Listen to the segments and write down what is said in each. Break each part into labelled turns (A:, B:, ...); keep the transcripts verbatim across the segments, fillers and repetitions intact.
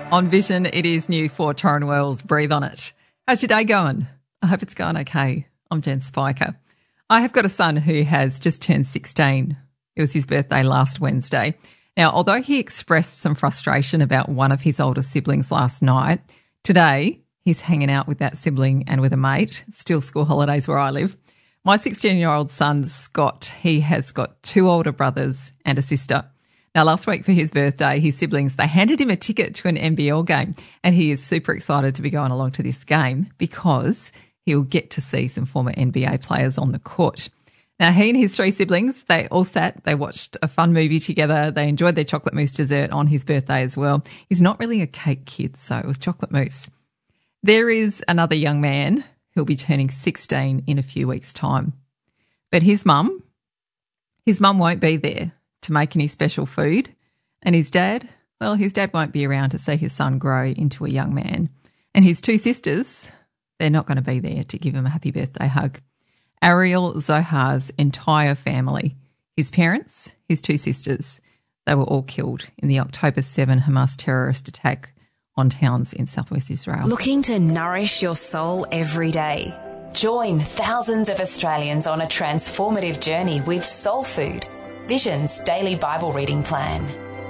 A: On Vision, it is new for Torrin Wells, Breathe On It. How's your day going? I hope it's going okay. I'm Jen Spiker. I have got a son who has just turned sixteen. It was his birthday last Wednesday. Now, although he expressed some frustration about one of his older siblings last night, today he's hanging out with that sibling and with a mate. Still school holidays where I live. My sixteen-year-old son, Scott, he has got two older brothers and a sister. Now, last week for his birthday, his siblings, they handed him a ticket to an N B L game, and he is super excited to be going along to this game because he'll get to see some former N B A players on the court. Now, he and his three siblings, they all sat, they watched a fun movie together. They enjoyed their chocolate mousse dessert on his birthday as well. He's not really a cake kid, so it was chocolate mousse. There is another young man who'll be turning sixteen in a few weeks' time. But his mum, his mum won't be there to make any special food. And his dad, well, his dad won't be around to see his son grow into a young man. And his two sisters, they're not going to be there to give him a happy birthday hug. Ariel Zohar's entire family, his parents, his two sisters, they were all killed in the October seventh Hamas terrorist attack on towns in southwest Israel.
B: Looking to nourish your soul every day? Join thousands of Australians on a transformative journey with Soul Food, Vision's daily Bible reading plan.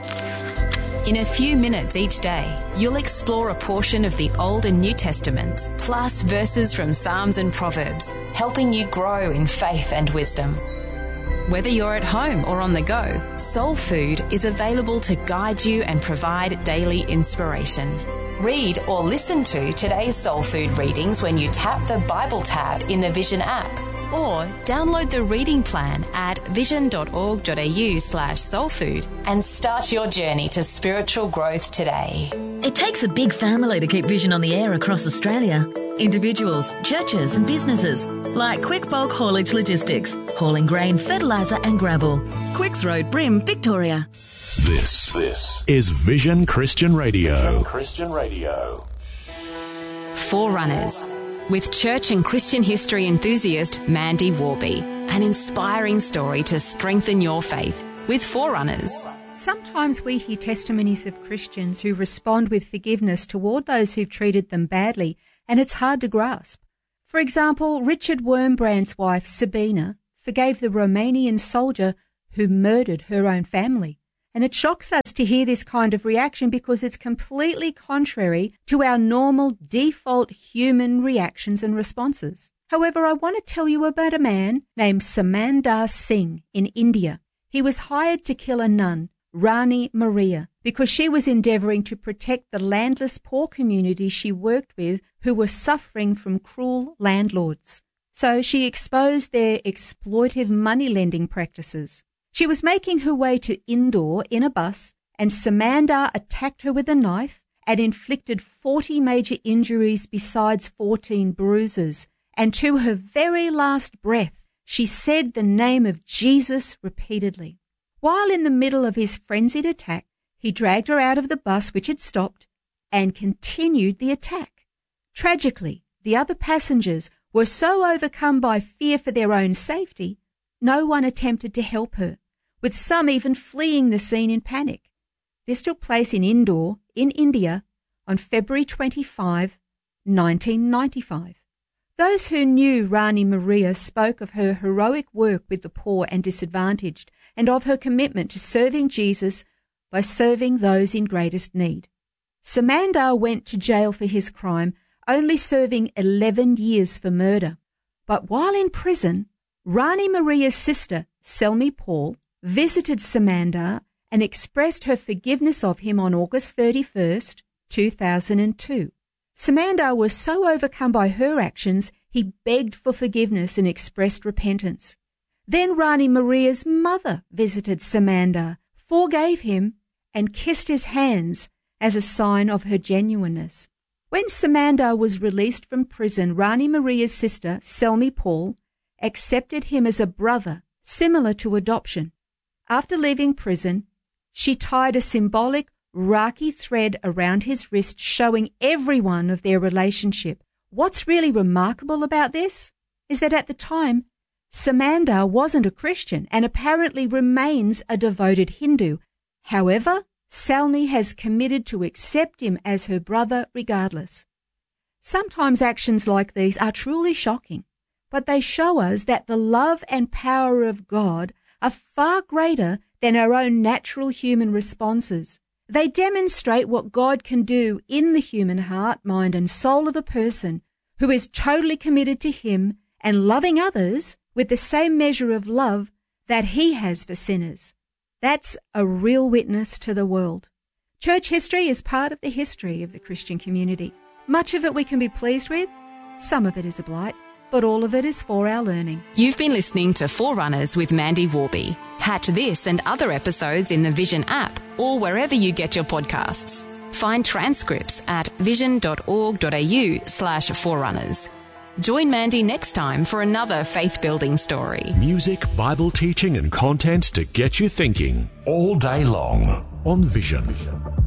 B: In a few minutes each day, you'll explore a portion of the Old and New Testaments, plus verses from Psalms and Proverbs, helping you grow in faith and wisdom. Whether you're at home or on the go, Soul Food is available to guide you and provide daily inspiration. Read or listen to today's Soul Food readings when you tap the Bible tab in the Vision app, or download the reading plan at vision.org.au slash soulfood and start your journey to spiritual growth today.
C: It takes a big family to keep Vision on the air across Australia. Individuals, churches and businesses like Quick Bulk Haulage Logistics, hauling grain, fertiliser and gravel. Quicks Road, Brim, Victoria.
D: This, this is Vision Christian Radio. Vision Christian Radio.
B: Forerunners, with church and Christian history enthusiast Mandy Warby. An inspiring story to strengthen your faith with Forerunners.
E: Sometimes we hear testimonies of Christians who respond with forgiveness toward those who've treated them badly, and it's hard to grasp. For example, Richard Wurmbrand's wife, Sabina, forgave the Romanian soldier who murdered her own family. And it shocks us to hear this kind of reaction because it's completely contrary to our normal default human reactions and responses. However, I want to tell you about a man named Samandar Singh in India. He was hired to kill a nun, Rani Maria, because she was endeavouring to protect the landless poor community she worked with who were suffering from cruel landlords. So she exposed their exploitive money-lending practices. She was making her way to Indore in a bus, and Samandar attacked her with a knife and inflicted forty major injuries besides fourteen bruises. And to her very last breath, she said the name of Jesus repeatedly. While in the middle of his frenzied attack, he dragged her out of the bus, which had stopped, and continued the attack. Tragically, the other passengers were so overcome by fear for their own safety, no one attempted to help her, with some even fleeing the scene in panic. This took place in Indore, in India, on February twenty-fifth, nineteen ninety-five. Those who knew Rani Maria spoke of her heroic work with the poor and disadvantaged, and of her commitment to serving Jesus by serving those in greatest need. Samandar went to jail for his crime, only serving eleven years for murder. But while in prison, Rani Maria's sister, Selmi Paul, visited Samandar and expressed her forgiveness of him on August thirty-first, two thousand two. Samandar was so overcome by her actions, he begged for forgiveness and expressed repentance. Then Rani Maria's mother visited Samandar, forgave him, and kissed his hands as a sign of her genuineness. When Samandar was released from prison, Rani Maria's sister, Selmi Paul, accepted him as a brother, similar to adoption. After leaving prison, she tied a symbolic Rakhi thread around his wrist, showing everyone of their relationship. What's really remarkable about this is that at the time, Samandar wasn't a Christian and apparently remains a devoted Hindu. However, Salmi has committed to accept him as her brother regardless. Sometimes actions like these are truly shocking, but they show us that the love and power of God are far greater than our own natural human responses. They demonstrate what God can do in the human heart, mind and soul of a person who is totally committed to him and loving others with the same measure of love that he has for sinners. That's a real witness to the world. Church history is part of the history of the Christian community. Much of it we can be pleased with, some of it is a blight, but all of it is for our learning.
B: You've been listening to Forerunners with Mandy Warby. Catch this and other episodes in the Vision app or wherever you get your podcasts. Find transcripts at vision.org.au slash forerunners. Join Mandy next time for another faith-building story.
D: Music, Bible teaching and content to get you thinking all day long on Vision.